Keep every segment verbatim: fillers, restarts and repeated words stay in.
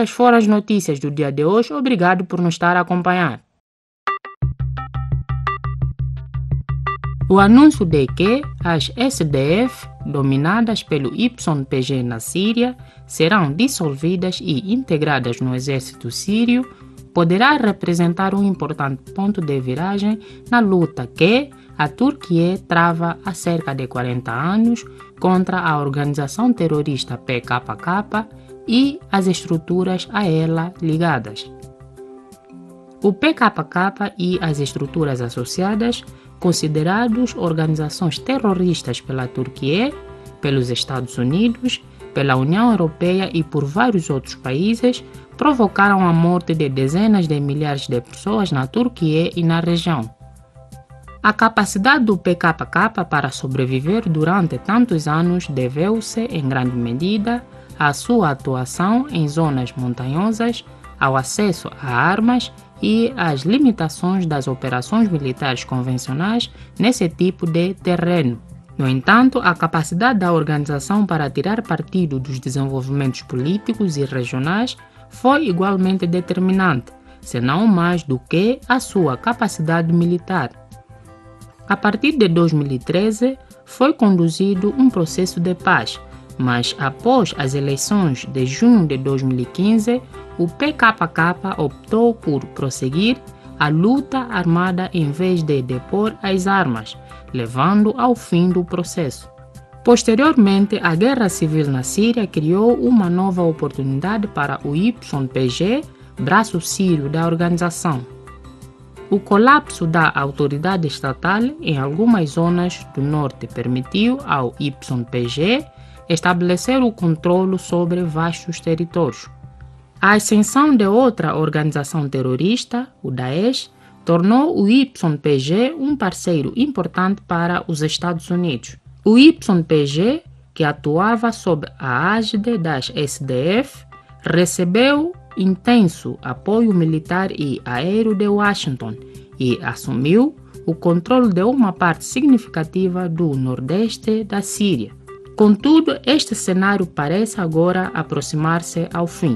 Estas foram as notícias do dia de hoje. Obrigado por nos estar a acompanhar. O anúncio de que as S D F, dominadas pelo Y P G na Síria, serão dissolvidas e integradas no exército sírio, poderá representar um importante ponto de viragem na luta que a Turquia trava há cerca de quarenta anos contra a organização terrorista P K K e as estruturas a ela ligadas. O P K K e as estruturas associadas, considerados organizações terroristas pela Turquia, pelos Estados Unidos, pela União Europeia e por vários outros países, provocaram a morte de dezenas de milhares de pessoas na Turquia e na região. A capacidade do P K K para sobreviver durante tantos anos deveu-se, em grande medida, à sua atuação em zonas montanhosas, ao acesso a armas e às limitações das operações militares convencionais nesse tipo de terreno. No entanto, a capacidade da organização para tirar partido dos desenvolvimentos políticos e regionais foi igualmente determinante, se não mais do que a sua capacidade militar. A partir de dois mil e treze, foi conduzido um processo de paz, mas após as eleições de junho de dois mil e quinze, o P K K optou por prosseguir a luta armada em vez de depor as armas, levando ao fim do processo. Posteriormente, a guerra civil na Síria criou uma nova oportunidade para o Y P G, braço sírio da organização. O colapso da autoridade estatal em algumas zonas do norte permitiu ao Y P G estabelecer o controle sobre vastos territórios. A ascensão de outra organização terrorista, o Daesh, tornou o Y P G um parceiro importante para os Estados Unidos. O Y P G, que atuava sob a égide das S D F, recebeu intenso apoio militar e aéreo de Washington e assumiu o controle de uma parte significativa do nordeste da Síria. Contudo, este cenário parece agora aproximar-se ao fim.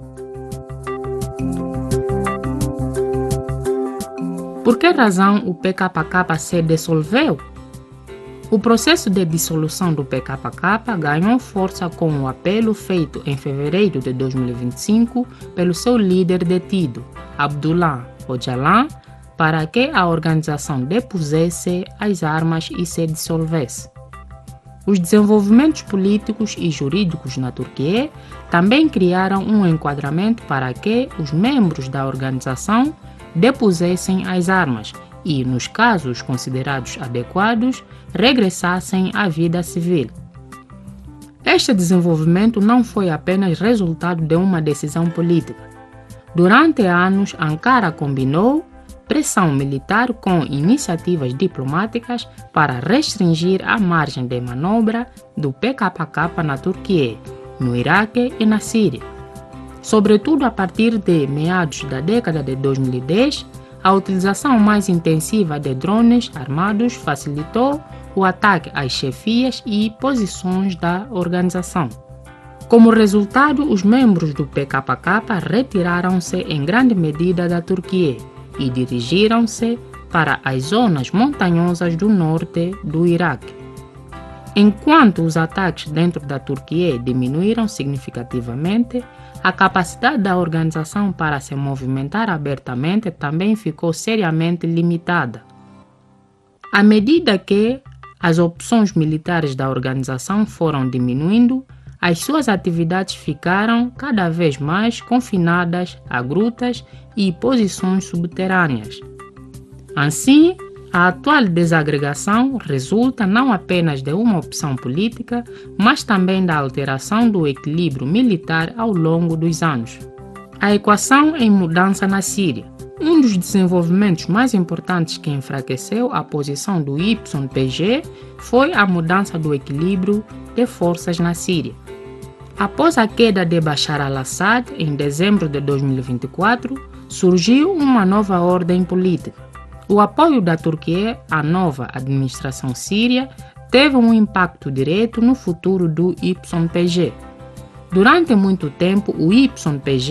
Por que razão o P K K se dissolveu? O processo de dissolução do P K K ganhou força com o apelo feito em fevereiro de dois mil e vinte e cinco pelo seu líder detido, Abdullah Öcalan, para que a organização depusesse as armas e se dissolvesse. Os desenvolvimentos políticos e jurídicos na Turquia também criaram um enquadramento para que os membros da organização depusessem as armas e, nos casos considerados adequados, regressassem à vida civil. Este desenvolvimento não foi apenas resultado de uma decisão política. Durante anos, Ankara combinou pressão militar com iniciativas diplomáticas para restringir a margem de manobra do P K K na Turquia, no Iraque e na Síria. Sobretudo a partir de meados da década de dois mil e dez, a utilização mais intensiva de drones armados facilitou o ataque às chefias e posições da organização. Como resultado, os membros do P K K retiraram-se em grande medida da Turquia e dirigiram-se para as zonas montanhosas do norte do Iraque. Enquanto os ataques dentro da Turquia diminuíram significativamente, a capacidade da organização para se movimentar abertamente também ficou seriamente limitada. À medida que as opções militares da organização foram diminuindo, as suas atividades ficaram cada vez mais confinadas a grutas e posições subterrâneas. Assim, a atual desagregação resulta não apenas de uma opção política, mas também da alteração do equilíbrio militar ao longo dos anos. A equação em mudança na Síria. Um dos desenvolvimentos mais importantes que enfraqueceu a posição do Y P G foi a mudança do equilíbrio de forças na Síria. Após a queda de Bashar al-Assad em dezembro de dois mil e vinte e quatro, surgiu uma nova ordem política. O apoio da Turquia à nova administração síria teve um impacto direto no futuro do Y P G. Durante muito tempo, o Y P G